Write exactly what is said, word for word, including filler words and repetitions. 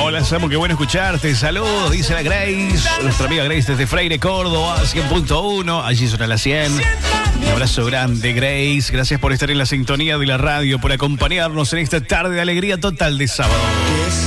Hola Samu, qué bueno escucharte. Saludos, dice la Grace, nuestra amiga Grace desde Freire, Córdoba, cien punto uno. Allí suena la cien. Un abrazo grande, Grace. Gracias por estar en la sintonía de la radio, por acompañarnos en esta tarde de alegría total de sábado.